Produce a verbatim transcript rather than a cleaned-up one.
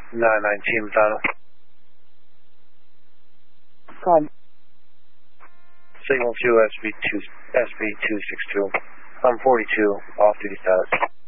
nine nineteen Madonna. Go ahead. Signal two S B two S B two six two. I'm forty-two, off duty status.